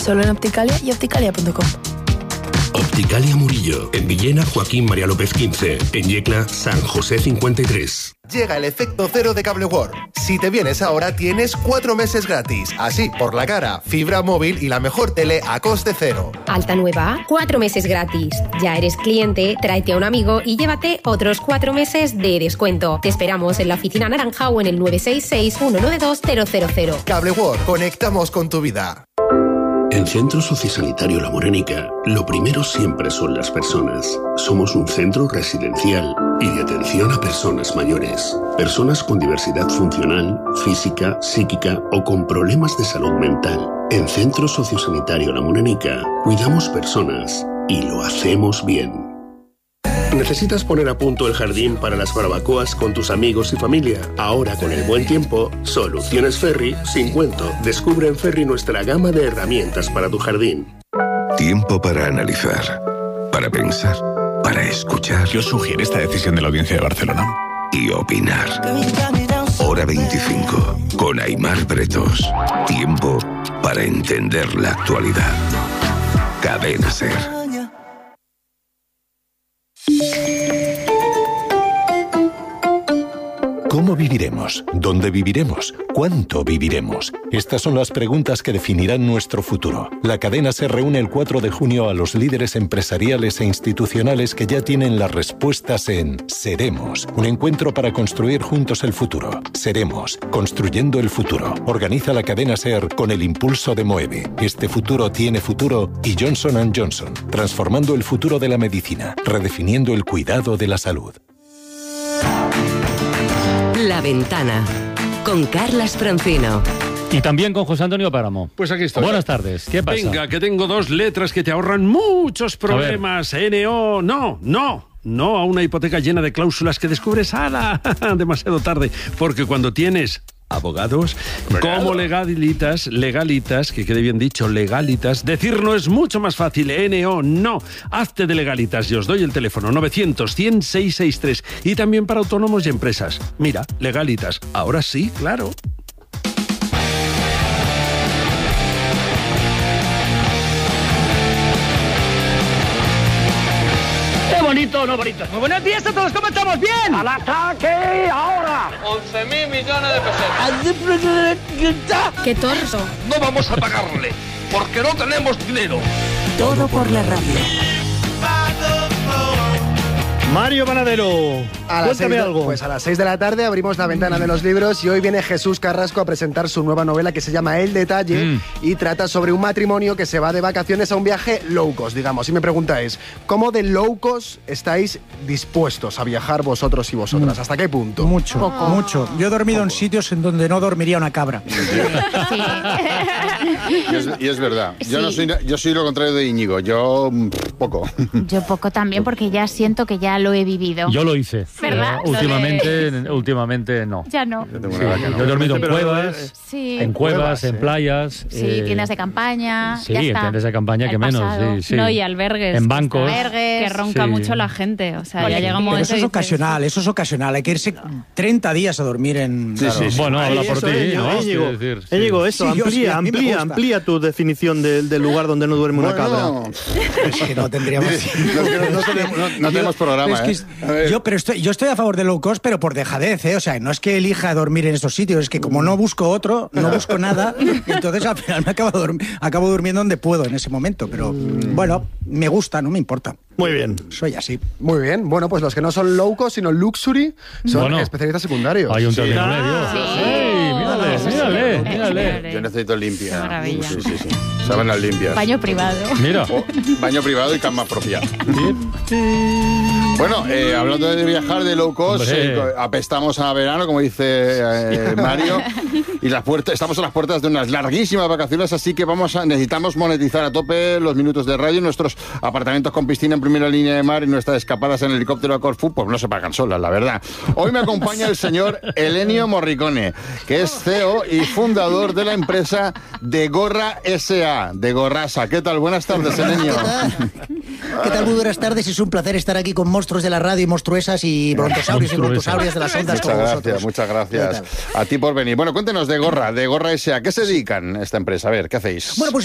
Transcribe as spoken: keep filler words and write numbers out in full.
Solo en Opticalia y opticalia punto com. Opticalia Murillo, en Villena, Joaquín María López quince, en Yecla, San José cincuenta y tres. Llega el efecto cero de Cable World. Si te vienes ahora, tienes cuatro meses gratis. Así, por la cara, fibra móvil y la mejor tele a coste cero. Alta nueva, cuatro meses gratis. Ya eres cliente, tráete a un amigo y llévate otros cuatro meses de descuento. Te esperamos en la oficina naranja o en el nueve seis seis, uno nueve dos, cero cero cero. Cable World, conectamos con tu vida. En Centro Sociosanitario La Morenica, lo primero siempre son las personas. Somos un centro residencial y de atención a personas mayores. Personas con diversidad funcional, física, psíquica o con problemas de salud mental. En Centro Sociosanitario La Morenica, cuidamos personas y lo hacemos bien. ¿Necesitas poner a punto el jardín para las barbacoas con tus amigos y familia? Ahora, con el buen tiempo, Soluciones Ferri, sin cuento. Descubre en Ferri nuestra gama de herramientas para tu jardín. Tiempo para analizar, para pensar, para escuchar. ¿Qué os sugiere esta decisión de la Audiencia de Barcelona? Y opinar. Hora veinticinco, con Aimar Bretos. Tiempo para entender la actualidad. Cadena SER. ¿Cómo viviremos? ¿Dónde viviremos? ¿Cuánto viviremos? Estas son las preguntas que definirán nuestro futuro. La cadena se reúne el cuatro de junio a los líderes empresariales e institucionales que ya tienen las respuestas en Seremos, un encuentro para construir juntos el futuro. Seremos, construyendo el futuro. Organiza la cadena SER con el impulso de Moeve. Este futuro tiene futuro y Johnson and Johnson, transformando el futuro de la medicina, redefiniendo el cuidado de la salud. La Ventana, con Carlas Francino. Y también con José Antonio Páramo. Pues aquí estoy. Buenas tardes. ¿Qué pasa? Venga, que tengo dos letras que te ahorran muchos problemas. N O, no, no. No a una hipoteca llena de cláusulas que descubres ¡ala! Demasiado tarde. Porque cuando tienes abogados, como legalitas, legalitas, que quede bien dicho, legalitas, decir no es mucho más fácil. N O, no. Hazte de legalitas y os doy el teléfono novecientos, cien, seiscientos sesenta y tres. Y también para autónomos y empresas. Mira, legalitas. Ahora sí, claro. Bonito, no bonito. Muy buenos días a todos, ¿cómo estamos? ¿Bien? ¡Al ataque ahora! once mil millones de pesetas. ¡Qué torso! No vamos a pagarle, porque no tenemos dinero. Todo por la radio. Mario Panadero, a cuéntame de, algo. Pues a las seis de la tarde abrimos la ventana de los libros y hoy viene Jesús Carrasco a presentar su nueva novela que se llama El Detalle mm. y trata sobre un matrimonio que se va de vacaciones a un viaje low cost, digamos. Y mi pregunta es, ¿cómo de low cost estáis dispuestos a viajar vosotros y vosotras? ¿Hasta qué punto? Mucho, Poco. mucho. Yo he dormido Poco. en sitios en donde no dormiría una cabra. Sí. y, es, y es verdad. Yo, sí. no soy, yo soy lo contrario de Íñigo. Yo, pff, poco. Yo poco también, porque ya siento que ya lo he vivido. Yo lo hice. ¿Verdad? Eh, últimamente, de... últimamente no. Ya no. Yo, sí, no. Yo he dormido en cuevas, sí. en cuevas, en sí. playas. Sí, eh... tiendas de campaña. Sí, ya en está. tiendas de campaña que menos. Sí, sí. No, y albergues. En bancos. Albergues. Que ronca sí. mucho la gente. O sea, Oye, ya llega un Pero momento. eso es dices... ocasional, eso es ocasional. Hay que irse treinta días a dormir en. Sí, claro. sí, sí. Bueno, habla por eso ti, es, ¿no? Íñigo, Decir, sí. Íñigo, eso, Sí, yo sí, amplía, a mí me amplía, gusta. amplía tu definición del, del lugar donde no duerme una Bueno, cabra. Es que no tendríamos. no, no, tenemos, no, no tenemos programa, es que, ¿eh? yo, pero estoy, yo estoy a favor de low cost, pero por dejadez, ¿eh? O sea, no es que elija dormir en esos sitios, es que como no busco otro, no busco nada, entonces al final me acabo, dormi- acabo durmiendo donde puedo en ese momento. Pero bueno, me gusta, no me importa. Muy bien. Soy así. Muy bien. Bueno, pues los que no son low cost, sino luxury, son Bueno, especialistas secundarios. Hay un sí. término medio. Sí. ¡Ey, mírale, Eso sí, mírale, sí, mírale! sí. Yo necesito limpia. Qué maravilla. Sí, sí, sí. Sábanas limpias. Baño privado. Mira. O baño privado y cama propia. Bueno, eh, hablando de viajar de low cost, Hombre. eh, apestamos a verano, como dice eh, Mario, y las puertas, estamos a las puertas de unas larguísimas vacaciones, así que vamos a, necesitamos monetizar a tope los minutos de radio, nuestros apartamentos con piscina en primera línea de mar y nuestras escapadas en helicóptero a Corfú, pues no se pagan solas, la verdad. Hoy me acompaña el señor Elenio Morricone, que es C E O y fundador de la empresa De Gorra S A, de Gorrasa. ¿Qué tal? Buenas tardes, Elenio. ¿Qué tal? Muy buenas tardes. Es un placer estar aquí con monstruos de la radio y monstruesas y brontosaurios y brontosaurias de las ondas Muchas como gracias, vosotros. muchas gracias a ti por venir. Bueno, cuéntenos de Gorra, de Gorra S A. ¿Qué se dedican esta empresa? A ver, ¿qué hacéis? Bueno, pues